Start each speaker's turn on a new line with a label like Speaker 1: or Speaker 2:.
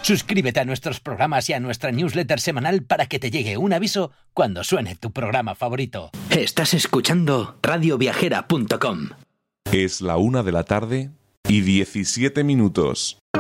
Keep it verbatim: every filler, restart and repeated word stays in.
Speaker 1: Suscríbete a nuestros programas y a nuestra newsletter semanal para que te llegue un aviso cuando suene tu programa favorito.
Speaker 2: Estás escuchando radio viajera punto com.
Speaker 3: Es la una de la tarde y diecisiete minutos.